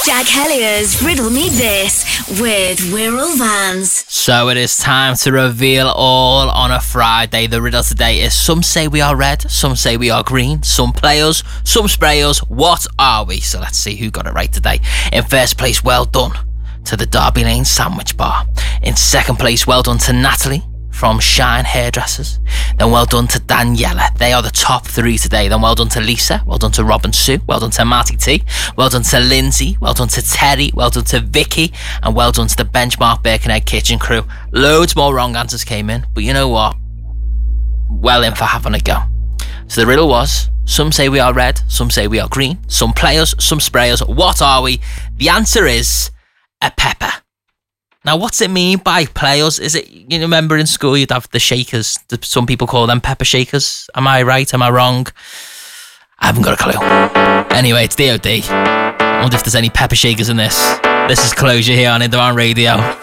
Jack Hellier's Riddle Me This with Wirral Vans. So it is time to reveal all on a Friday. The riddle today is: some say we are red, some say we are green, some play us, some spray us. What are we? So let's see who got it right today. In first place, well done to the Derby Lane Sandwich Bar. In second place, well done to Natalie from Shine Hairdressers. Then well done to Daniela. They are the top three today. Then well done to Lisa. Well done to Rob and Sue. Well done to Marty T. Well done to Lindsay. Well done to Terry. Well done to Vicky. And well done to the Benchmark Birkenhead Kitchen crew. Loads more wrong answers came in, but you know what? Well in for having a go. So the riddle was: some say we are red, some say we are green, some play us, some spray us. What are we? The answer is a pepper. Now, what's it mean by play us? Is it, you remember in school you'd have the shakers? Some people call them pepper shakers. Am I right? Am I wrong? I haven't got a clue. Anyway, it's DOD. I wonder if there's any pepper shakers in this. This is Closure here on Indie Radio.